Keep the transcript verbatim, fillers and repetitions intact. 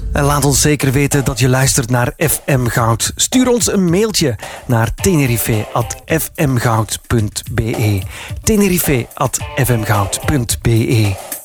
En laat ons zeker weten dat je luistert naar F M Goud. Stuur ons een mailtje naar tenerife at f m goud punt b e. tenerife at f m goud punt b e.